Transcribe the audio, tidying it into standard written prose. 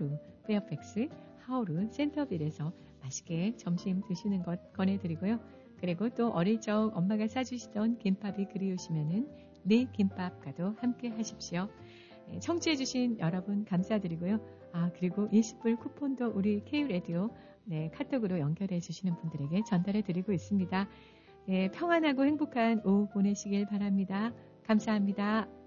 하우루 페어팩스, 하우루 센터빌에서 맛있게 점심 드시는 것 권해드리고요. 그리고 또 어릴 적 엄마가 싸주시던 김밥이 그리우시면은 네 김밥과도 함께 하십시오. 청취해주신 여러분 감사드리고요. 그리고 20불 쿠폰도 우리 K-라디오 카톡으로 연결해 주시는 분들에게 전달해 드리고 있습니다. 평안하고 행복한 오후 보내시길 바랍니다. 감사합니다.